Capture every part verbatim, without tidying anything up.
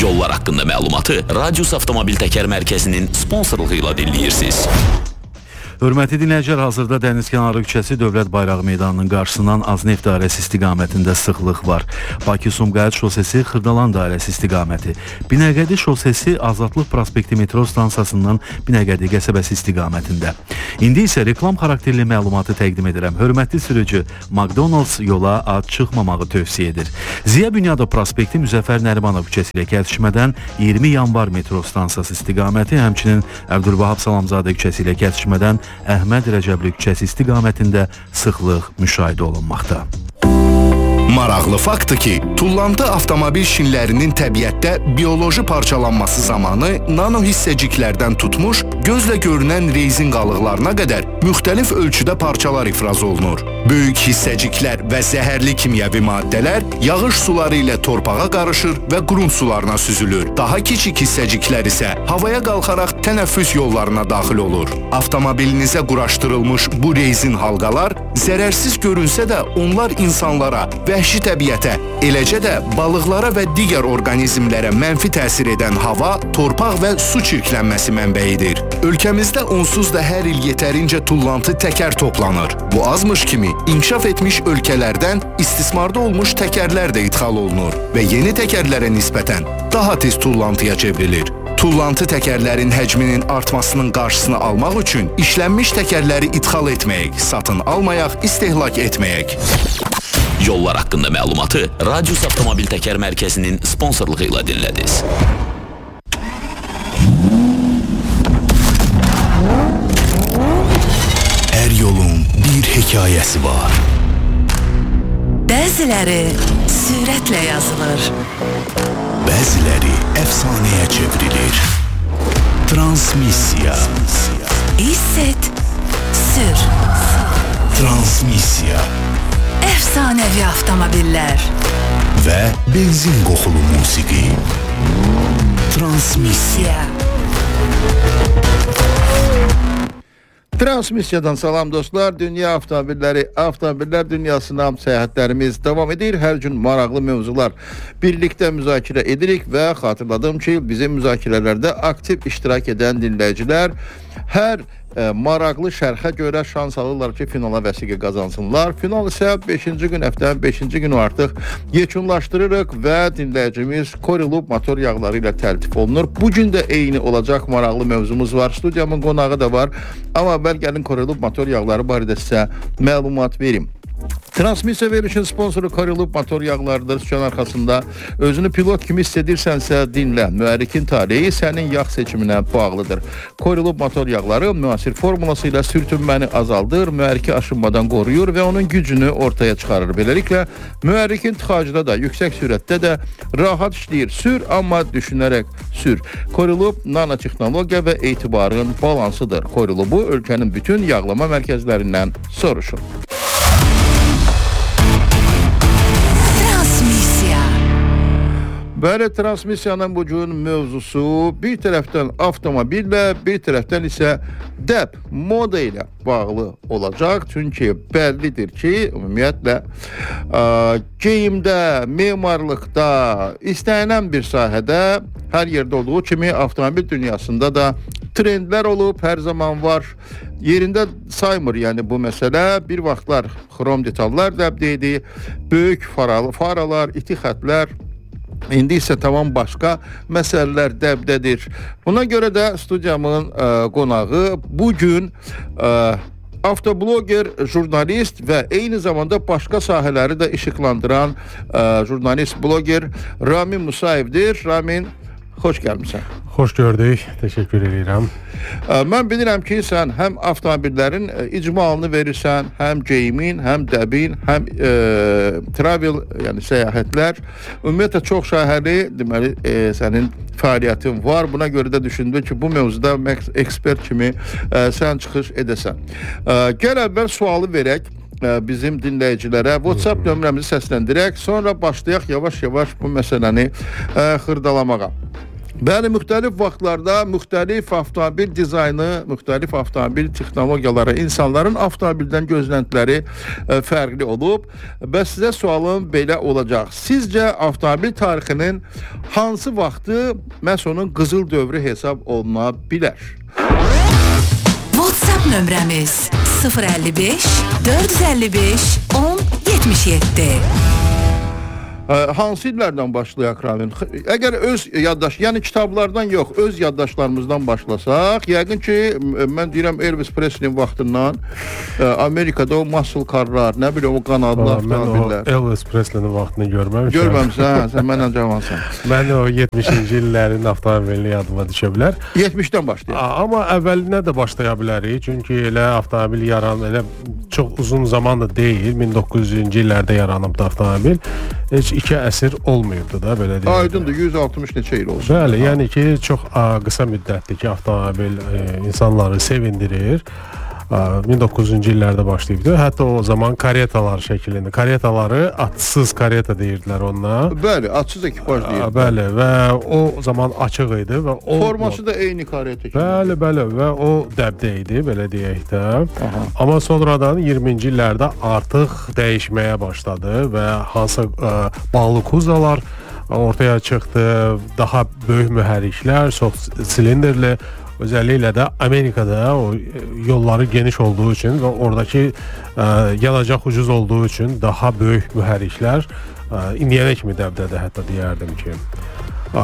Yollar haqqında məlumatı Radius Avtomobil Təkər Mərkəzinin sponsorluğu ilə dinləyirsiniz. Hörmətli dinləyicilər, hazırda Dənizkənarı küçəsi Dövlət Bayrağı Meydanının qarşısından Azneft dairəsi istiqamətində sıxlıq var. Bakı-Sumqayıt şosesi Xırdalan dairəsi istiqaməti. Binəqədi şosesi Azadlıq prospekti metro stansiyasından Binəqədi qəsəbəsi istiqamətində. İndi isə reklam xarakterli məlumatı təqdim edirəm. Hörmətli sürücü, McDonald's yola ad çıxmamağı tövsiyə edir. Ziya Bünyadov prospekti Müzəffər Nərimanov küçəsi ilə kəsişmədən iyirmi yanvar metro stansiyası istiqaməti, həmçinin Əbdülvahab Salamzadə küçəsi ilə kəsişmədən Əhməd Rəcəbli küçəsi istiqamətində sıxlıq müşahidə olunmaqda. Maraqlı faktdır ki, tullantı avtomobil şinlərinin təbiətdə bioloji parçalanması zamanı nano hissəciklərdən tutmuş, gözlə görünən rezin qalıqlarına qədər müxtəlif ölçüdə parçalar ifraz olunur. Böyük hissəciklər və zəhərli kimyəvi maddələr yağış suları ilə torpağa qarışır və qrunt sularına süzülür. Daha kiçik hissəciklər isə havaya qalxaraq tənəffüs yollarına daxil olur. Avtomobilinizə quraşdırılmış bu rezin halqalar zərərsiz görünsə də onlar insanlara və vəhşi təbiətə, eləcə də balıqlara və digər orqanizmlərə mənfi təsir edən hava, torpaq və su çirklənməsi mənbəyidir. Ölkəmizdə onsuz da hər il yetərincə tullantı təkər toplanır. Bu azmış kimi inkişaf etmiş ölkələrdən istismarda olmuş təkərlər də idxal olunur və yeni təkərlərə nisbətən daha tez tullantıya çevrilir. Tullantı təkərlərin həcminin artmasının qarşısını almaq üçün işlənmiş təkərləri idxal etməyək, satın almayaq, istehlak etməyək. Yollar haqqında məlumatı Radius Avtomobil Təkər Mərkəzinin sponsorluğu ilə dinlədiniz. Hər yolun bir hekayəsi var. Bəziləri sürətlə yazılır. Bəziləri əfsanəyə çevrilir. Transmissiya. Hiss et, sür. Transmissiya. Əfsanəvi avtomobillər və benzin qoxulu musiqi. Transmissiya. Transmissiyadan salam dostlar. Dünya avtomobilləri, avtomobillər dünyasına səyahətlərimiz davam edir. Hər gün maraqlı mövzular birlikdə müzakirə edirik və xatırladım ki, bizim müzakirələrdə aktiv iştirak edən dinləyicilər hər e, maraqlı şərxə görə şans alırlar ki, finala vəsiqə qazansınlar. Final isə beşinci gün, həftənin beşinci günü artıq yekunlaşdırırıq və dinləyicimiz Corilub motor yağları ilə təltif olunur. Bugün də eyni olacaq maraqlı mövzumuz var. Studiyamın qonağı da var. Amma əvvəl gəlin Corilub motor yağları barədə sizə məlumat verim. Transmissiya verilişin sponsoru Corilub motor yağlarıdır. Sükan arxasında özünü pilot kimi hiss edirsənsə dinlə. Mühərrikin taleyi sənin yağ seçiminə bağlıdır. Corilub motor yağları müasir formulası ilə sürtünməni azaldır, mühərriki aşınmadan qoruyur və onun gücünü ortaya çıxarır. Beləliklə, mühərrikin tıxacda da, yüksək sürətdə də rahat işləyir. Sür, amma düşünərək sür. Corilub nanotexnologiya və etibarın balansıdır. Corilubu ölkənin bütün yağlama mərkəzlərindən soruşun. Bəli, transmissiyanın bugün mövzusu bir tərəfdən avtomobillə, bir tərəfdən isə dəb, moda ilə bağlı olacaq. Çünki bəllidir ki, ümumiyyətlə, ə, geyimdə, memarlıqda, istənilən bir sahədə hər yerdə olduğu kimi avtomobil dünyasında da trendlər olub, hər zaman var. Yerində saymır, yəni bu məsələ. Bir vaxtlar xrom detallar dəbdə idi, böyük faralı, faralar, iti xətlər. İndi isə tamam başqa məsələlər dəbdədir. Buna görə də studiyamın ə, qonağı bugün ə, avtobloger, jurnalist və eyni zamanda başqa sahələri də işıqlandıran ə, jurnalist, bloger Ramin Musayevdir. Ramin, xoş gəlmişsən. Xoş gördük, təşəkkür edirəm. Mən bilirəm ki, sən həm avtomobillərin icmalını verirsən, həm geyimin, həm dəbin, həm e, travel, yəni səyahətlər. Ümumiyyətlə çox şəhərli, deməli, e, sənin fəaliyyətin var. Buna görə də düşündüm ki, bu mövzuda ekspert kimi e, sən çıxış edəsən. E, gəl əvvəl sualı verək bizim dinləyicilərə. WhatsApp nömrəmizi səsləndirək, sonra başlayaq yavaş-yavaş bu məsələni ə, xırdalamağa. Bəli, müxtəlif vaxtlarda müxtəlif avtomobil dizaynı, müxtəlif avtomobil texnologiyaları, insanların avtomobildən gözləntiləri ə, fərqli olub. Və sizə sualım belə olacaq. Sizcə avtomobil tarixinin hansı vaxtı məhz onun qızıl dövrü hesab oluna bilər? WhatsApp nömrəmiz sıfır əlli beş dörd yüz əlli beş on yetmiş yeddi. Hansı illərdən başlayaq Ramin? Əgər öz yaddaş, yəni kitablardan yox, öz yaddaşlarımızdan başlasaq, yəqin ki, mən deyirəm Elvis Presley'nin vaxtından Amerikada o muscle carlar, nə bilim o qanadlı avtomobillər. Mən o Elvis Presley'nin vaxtını görməmişəm. Görməmişsən, sən məndən cavansan. Mən o yetmişinci illərin avtomobilini yadıma düşə bilər. yetmişdən başlayaq. Amma əvvəlinə də başlaya bilərik. Çünki elə avtomobil yaran, elə çox uzun zaman da deyil. min doqquz yüzüncü illərdə yaranıb da avtomobil. Heç iki əsr olmayıbdı da, belə deyək. Aydındır, yüz altmış neçə il olsun. Bəli, yəni ki, çox ə, qısa müddətdir ki, avtomobil ə, insanları sevindirir. min doqquz yüzüncü illərdə başlayıbdı. Hətta o zaman karetalar şəklində. Karetaları atsız kareta deyirdilər onunla. Bəli, atsız ekipaj deyirdilər. Bəli, və o zaman açıq idi və o forması da eyni kareta kimi. Bəli, bəli, və o dəbdə idi, belə deyək də. Aha. Amma sonradan iyirminci illərdə artıq dəyişməyə başladı və hansı ə, bağlı kuzalar ortaya çıxdı, daha böyük mühərriklər, çox silinderli. Özəlliklə də Amerikada o yolları geniş olduğu üçün və oradakı ə, yanacaq ucuz olduğu üçün daha böyük mühərriklər ə, indiyənə kimi dəbdədə hətta deyərdim ki. Ə,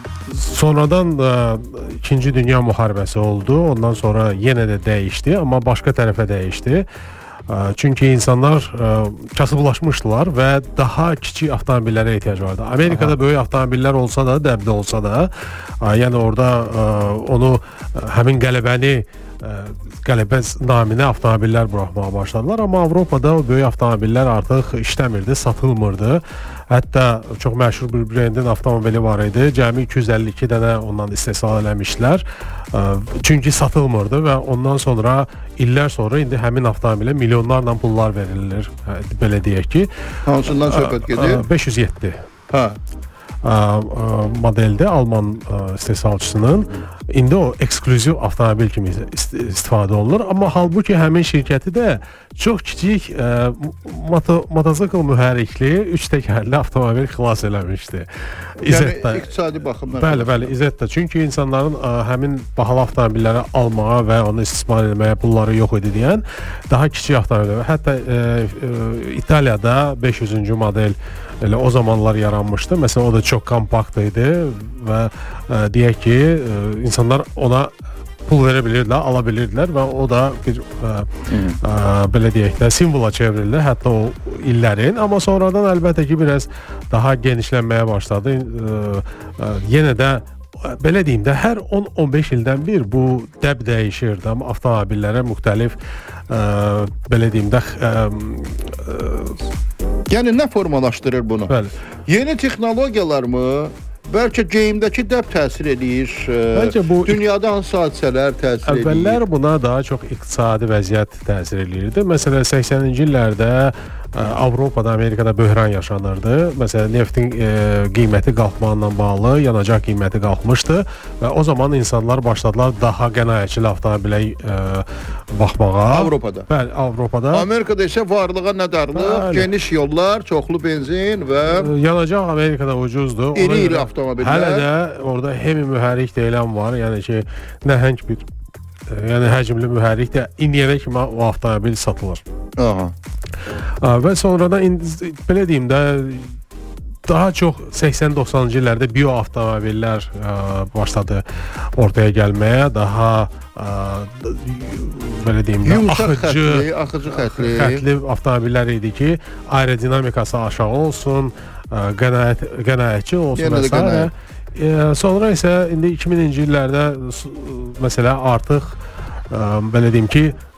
sonradan ə, İkinci Dünya müharibəsi oldu. Ondan sonra yenə də dəyişdi, amma başqa tərəfə dəyişdi. Çünki insanlar ə, kasıblaşmışdılar və daha kiçik avtomobillərə ehtiyac vardı. Amerikada Aha. böyük avtomobillər olsa da, dəbdə olsa da, ə, yəni orada ə, onu ə, həmin qələbəni ə, qələbə naminə avtomobillər buraxmağa başladılar, amma Avropada o böyük avtomobillər artıq işləmirdi, satılmırdı. Hətta çox məşhur bir brendin avtomobili var idi. Cəmi iki yüz əlli iki dənə ondan istehsal eləmişlər. Çünki satılmırdı və ondan sonra illər sonra indi həmin avtomobilə milyonlarla pullar verilir. Belə deyək ki. Hansından söhbət gedir? beş yüz yeddi. Hə. Modeldə Alman istehsalçısının indi o eksklüziv avtomobil kimi istifadə olunur. Amma halbuki həmin şirkəti də çox kiçik moto, mototsikl mühərrikli üç təkərli avtomobil xilas eləmişdi. İzzətdə, yəni iqtisadi baxımdan. Bəli, bəli, İzzətdə. Çünki insanların ə, həmin bahalı avtomobilləri almağa və onu istismar etməyə pulları yox idi deyən daha kiçik avtomobil. Hətta ə, ə, İtaliyada beş yüzüncü model elə o zamanlar yaranmışdı. Məsələn, o da çox kompakt idi və ə, deyək ki, ə, insanlar ona pul verə bilirdilər, ala bilirdilər və o da bir ə, ə, belə deyək də simvola çevrildi, hətta o illərin. Amma sonradan əlbəttə ki, biraz daha genişlənməyə başladı. Ə, ə, yenə də belə deyim də, hər on on beş ildən bir bu dəb dəyişirdi, amma avtomobillərə müxtəlif ə, belə deyim də ə, ə, yəni nə formalaşdırır bunu? Bəli. Yeni texnologiyalar mı? Bəlkə geyimdəki dəb təsir edir, Bəlkə bu dünyada hansı hadisələr təsir edir? Əvvəllər buna daha çox iqtisadi vəziyyət təsir edirdi. Məsələn, səksəninci illərdə ə, Avropada, Amerikada böhran yaşanırdı. Məsələn, neftin ə, qiyməti qalxmaqla bağlı yanacaq qiyməti qalxmışdı və o zaman insanlar başladılar daha qənaətçil avtomobilə ə, baxmağa. Avropada. Bəli, Avropada. Amerikada isə varlığa nədarlıq, geniş yollar, çoxlu benzin və yanacaq Amerikada ucuzdur. İri-iri avtomobillər. Hələ də orada hemi mühərrik deyilən var. Yəni ki, nəhəng bir yəni həcmli mühərrik də indiyənə kimi o avtomobil satılır. Aha. Və sonradan indi, belə deyim də, daha çox səksən doxsanıncı illərdə bio avtomobillər ə, başladı ortaya gəlməyə, daha ə, belə deyim də, yumşaq axıcı, xətli, axıcı xətli. xətli avtomobillər idi ki, aerodinamikası aşağı olsun, ə, qənaət, qənaətçi olsun və s. Sonra isə indi iki mininci illərdə məsələ artıq ə, belə deyim ki,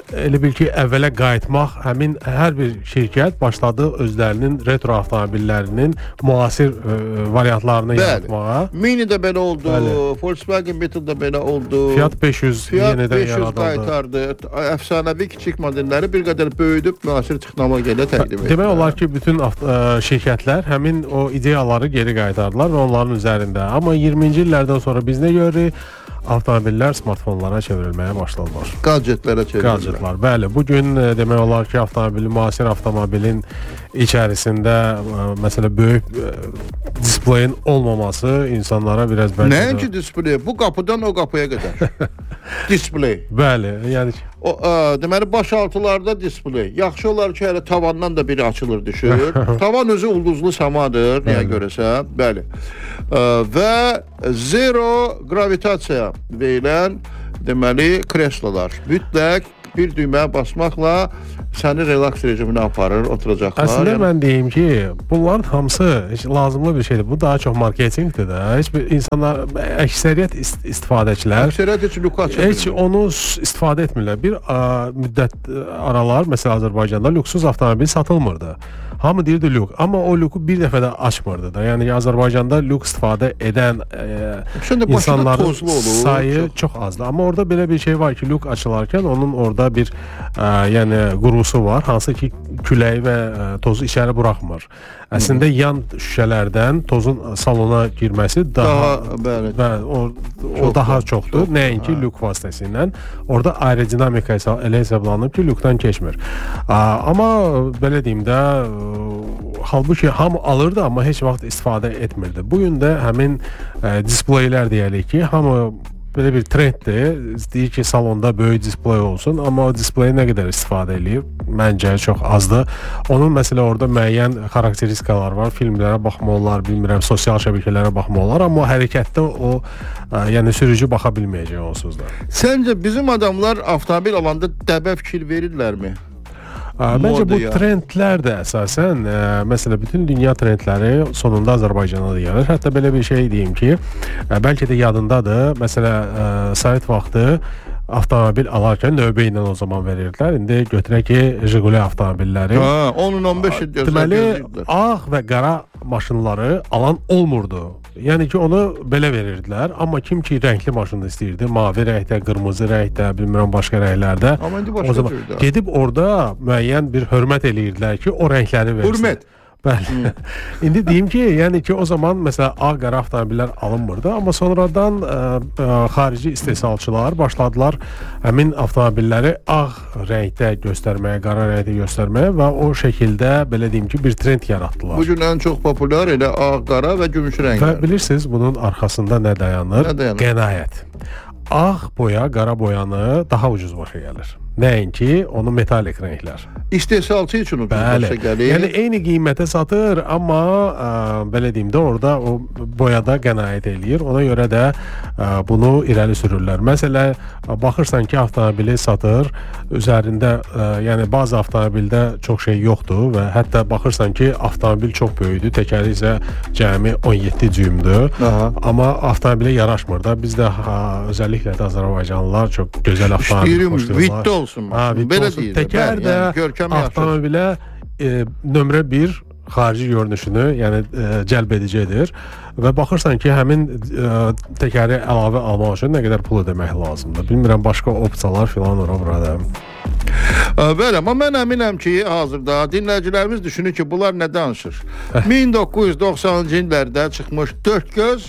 elə bil ki, əvvələ qayıtmaq, həmin hər bir şirkət başladı özlərinin retro avtomobillərinin müasir ə, variantlarını Bəli. yaratmağa. Mini də belə oldu, Bəli. Volkswagen Beetle də belə oldu. Fiat beş yüz Fiat yenidən beş yüz yaradıldı. qaytardı. Əfsanəvi kiçik modelləri bir qədər böyüdüb müasir texnologiya ilə təqdim etdi. Demək olar ki, bütün ə, şirkətlər həmin o ideyaları geri qaytardılar və onların üzərində. Amma iyirminci illərdən sonra biz nə görürük? Avtomobillər smartfonlara çevrilməyə başladılar. Gadgetlərə çevrilirlər. Gadgetlar. Bəli, bu gün e, demək olar ki, avtomobil, müasir avtomobilin içərisində e, məsələ böyük e, displeyin olmaması insanlara biraz bəlkə Nəinki displey, bu qapıdan o qapıya qədər. Displey. Bəli, yəni O ə, deməli başaltılarda displey. Yaxşı olar ki, hələ tavandan da biri açılır düşür. Tavan özü ulduzlu samadır, nəyə görəsə. Bəli. Ə, və zero gravitasiya verilən deməli kreslolar. Mütləq bir düyməyə basmaqla səni relaks rejiminə aparır, oturacaqlar. Əslində yəni, mən deyim ki, bunların hamısı heç lazımlı bir şeydir. Bu daha çox marketinqdir də. Heç bir insanlar, əksəriyyət ist istifadəçilər əksəriyyət heç luku aça heç bilmir. onu istifadə etmirlər. Bir ə, müddət ə, aralar, məsələn Azərbaycanda lüksüz avtomobil satılmırdı. Hamı deyirdi lük, amma o lüku bir dəfə də açmırdı da. Yəni Azərbaycanda lük istifadə edən ə, insanların sayı çox. çox azdır. Amma orada belə bir şey var ki, lük açılarkən onun orada bir ə, yəni qurusu var, hansı ki külək və ə, tozu içəri buraxmır. Əslində yan şüşələrdən tozun salona girməsi daha, daha bəli, bəli, o, o çox daha çox, çoxdur. çox, Nəinki hə. lük vasitəsilə. Orada aerodinamika elə hesablanıb ki, lükdən keçmir. A, amma belə deyim də, halbuki hamı alırdı, amma heç vaxt istifadə etmirdi. Bu gün də həmin ə, displeylər deyərik ki, hamı belə bir trenddir. Deyir ki, salonda böyük displey olsun, amma o displeyi nə qədər istifadə eləyir? Məncə çox azdır. Onun məsələ orada müəyyən xarakteristikalar var. Filmlərə baxmaq olar, bilmirəm, sosial şəbəkələrə baxmaq olar, amma hərəkətdə o, ə, yəni sürücü baxa bilməyəcək onsuz da. Səncə bizim adamlar avtomobil alanda dəbə fikir verirlərmi? Ə, Məncə bu ya. trendlər də əsasən, ə, məsələ bütün dünya trendləri sonunda Azərbaycana da gəlir. Hətta belə bir şey deyim ki, ə, bəlkə də yadındadır. Məsələ ə, Sovet vaxtı avtomobil alarkən növbə ilə o zaman verirdilər. İndi götürək ki, Jiguli avtomobilləri. Ha, on on beş il gözlə Deməli, gözləyirlər. ağ və qara maşınları alan olmurdu. Yəni ki, onu belə verirdilər. Amma kim ki rəngli maşını istəyirdi, mavi rəngdə, qırmızı rəngdə, bilmirəm başqa rənglərdə, Amma indi o başqa zaman cürdür. gedib orada müəyyən bir hörmət eləyirdilər ki, o rəngləri versin. Hürmət. Bəli. İndi deyim ki, yəni ki, o zaman məsələn ağ-qara avtomobillər alınmırdı, amma sonradan ə, ə, xarici istehsalçılar başladılar həmin avtomobilləri ağ rəngdə göstərməyə, qara rəngdə göstərməyə və o şəkildə belə deyim ki, bir trend yaratdılar. Bu gün ən çox populyar elə ağ, qara və gümüş Və rənglər. bilirsiniz, bunun arxasında nə dayanır? Nə dayanır? Qənaət. Ağ boya, qara boyanı daha ucuz başa gəlir. Nəinki onu metalik rənglər. İstehsalçı üçün ucuz Bəli. başa gəlir. Yəni eyni qiymətə satır, amma ə, belə deyim də orada o boyada qənaət eləyir. Ona görə də ə, bunu irəli sürürlər. Məsələn, baxırsan ki, avtomobili satır, üzərində ə, yəni bəzi avtomobildə çox şey yoxdur və hətta baxırsan ki, avtomobil çox böyükdür, təkəri isə cəmi on yeddi düymdür. Aha. Amma avtomobilə yaraşmır da. Bizdə ha, özəlliklə də Azərbaycanlılar çox gözəl avtomobil İstəyirəm, xoşlayırlar. vitdə olsun. Ha, vitdə Belə olsun. deyirlər. Təkər Bəli, də yəni görkəmi yaxşı. avtomobilə e, nömrə bir xarici görünüşünü, yəni e, cəlb edicidir və baxırsan ki, həmin e, təkəri əlavə almaq üçün nə qədər pul ödəmək lazımdır. Bilmirəm, başqa opsiyalar filan ora burada. Bəli, amma mən əminəm ki, hazırda dinləyicilərimiz düşünür ki, bunlar nə danışır? min doqquz yüz doxsanıncı illərdə çıxmış dördgöz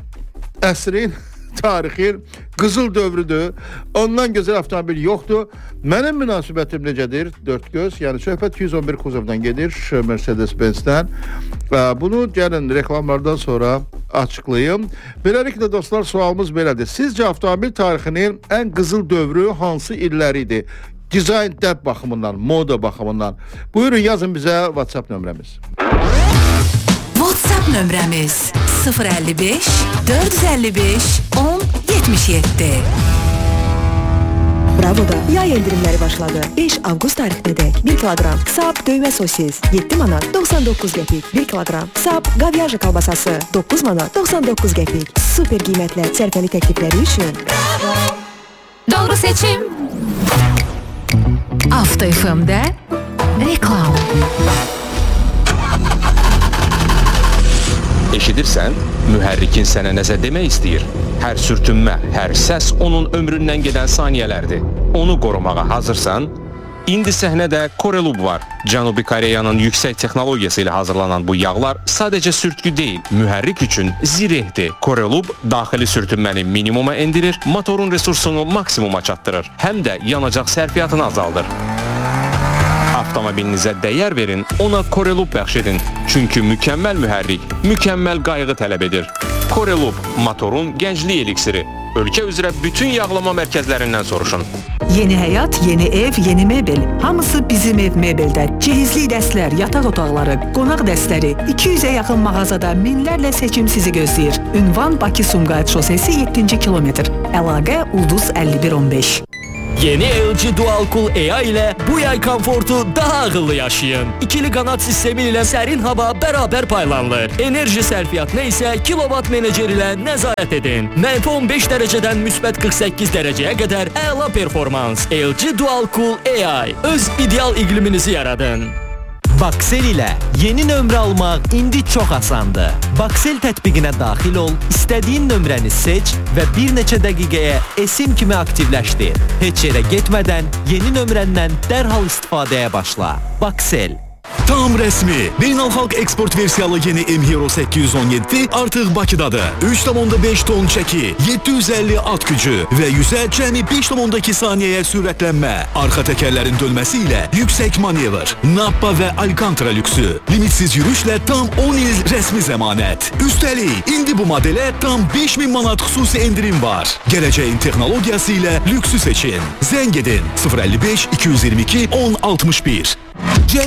əsrin, tarixin qızıl dövrüdür. Ondan gözəl avtomobil yoxdur. Mənim münasibətim necədir? Dördgöz, yəni söhbət iki yüz on bir kuzovdan gedir, Mercedes-Benz-dən. Bunu gəlin reklamlardan sonra açıqlayım. Beləliklə dostlar, sualımız belədir. Sizcə avtomobil tarixinin ən qızıl dövrü hansı illəridir? Dizayn dəb baxımından, moda baxımından. Buyurun, yazın bizə WhatsApp nömrəmiz. WhatsApp nömrəmiz sıfır əlli beş dörd yüz əlli beş on yetmiş yeddi. Bravo'da yay endirimləri başladı. beş avqust tarixinədək bir kiloqram Saab döymə sosis yeddi manat doxsan doqquz qəpik, bir kiloqram Saab qavyaja kalbasası doqquz manat doxsan doqquz qəpik. Super qiymətlə sərfəli təklifləri üçün Doğru seçim. Avto F M'də reklam. Eşidirsən, mühərrikin sənə nəsə demək istəyir. Hər sürtünmə, hər səs onun ömründən gedən saniyələrdir. Onu qorumağa hazırsan? İndi səhnədə Corelub var. Cənubi Koreyanın yüksək texnologiyası ilə hazırlanan bu yağlar sadəcə sürtkü deyil, mühərrik üçün zirehdir. Corelub daxili sürtünməni minimuma endirir, motorun resursunu maksimuma çatdırır, həm də yanacaq sərfiyyatını azaldır. Avtomobilinizə dəyər verin, ona Corelub bəxş edin. Çünki mükəmməl mühərrik, mükəmməl qayğı tələb edir. Corelub, motorun gənclik eliksiri. Ölkə üzrə bütün yağlama mərkəzlərindən soruşun. Yeni həyat, yeni ev, yeni mebel. Hamısı Bizim Ev Mebeldə. Cehizli dəstlər, yataq otaqları, qonaq dəstləri, iki yüzə yaxın mağazada minlərlə seçim sizi gözləyir. Ünvan Bakı-Sumqayıt şosesi yeddinci kilometr. Əlaqə Ulduz əlli bir on beş. Yeni L G Dual-Cool A I ilə bu yay komfortu daha ağıllı yaşayın. İkili qanat sistemi ilə sərin hava bərabər paylanılır. Enerji sərfiyyatına isə kilovat meneceri ilə nəzarət edin. Mənfi on beş dərəcədən müsbət qırx səkkiz dərəcəyə qədər əla performans. L G Dual-Cool A I. Öz ideal iqliminizi yaradın. Baksel ilə yeni nömrə almaq indi çox asandır. Baksel tətbiqinə daxil ol, istədiyin nömrəni seç və bir neçə dəqiqəyə esim kimi aktivləşdir. Heç yerə getmədən yeni nömrəndən dərhal istifadəyə başla. Baksel. Tam rəsmi, beynəlxalq eksport versiyalı yeni M-Hero səkkiz yüz on yeddi artıq Bakıdadır. üç nöqtə beş ton çəki, yeddi yüz əlli at gücü və yüzə cəmi beş nöqtə iki saniyəyə sürətlənmə. Arxa təkərlərin dönməsi ilə yüksək manevr, Nappa və Alcantara lüksü, limitsiz yürüşlə tam on il rəsmi zəmanət. Üstəlik, indi bu modelə tam beş min manat xüsusi endirim var. Gələcəyin texnologiyası ilə lüksü seçin. Zəng edin sıfır əlli beş iki yüz iyirmi iki on altmış bir.